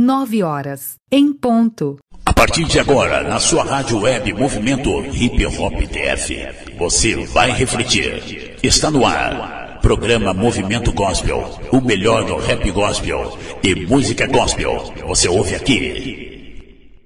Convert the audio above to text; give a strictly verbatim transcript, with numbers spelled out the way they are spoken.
nove horas, em ponto. A partir de agora, na sua rádio web Movimento Hip Hop T F, você vai refletir. Está no ar, programa Movimento Gospel, o melhor do rap gospel e música gospel. Você ouve aqui.